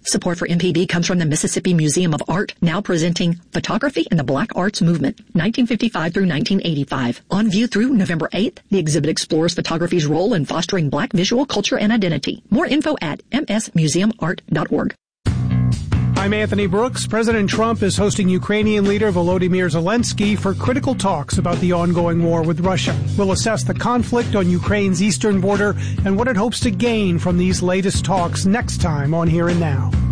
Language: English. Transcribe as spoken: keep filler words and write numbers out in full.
Support for M P B comes from the Mississippi Museum of Art, now presenting Photography in the Black Arts Movement, nineteen fifty-five through nineteen eighty-five. On view through November eighth, the exhibit explores photography's role in fostering Black visual culture and identity. More info at m s museum art dot org. I'm Anthony Brooks. President Trump is hosting Ukrainian leader Volodymyr Zelensky for critical talks about the ongoing war with Russia. We'll assess the conflict on Ukraine's eastern border and what it hopes to gain from these latest talks next time on Here and Now.